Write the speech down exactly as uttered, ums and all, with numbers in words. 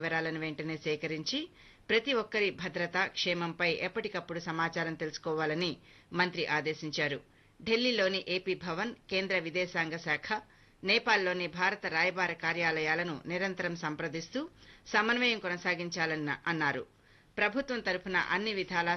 వివరాలను వెంటనే సేకరించి ప్రతి ఒక్కరి భద్రత క్షేమంపై ఎప్పటికప్పుడు సమాచారం తెలుసుకోవాలని మంత్రి ఆదేశించారు. ఢిల్లీలోని ఏపీ భవన్, కేంద్ర విదేశాంగ శాఖ, నేపాల్లోని భారత రాయబార కార్యాలయాలను నిరంతరం సంప్రదిస్తూ సమన్వయం కొనసాగించాలని అన్నారు. ప్రభుత్వం తరఫున అన్ని విధాలా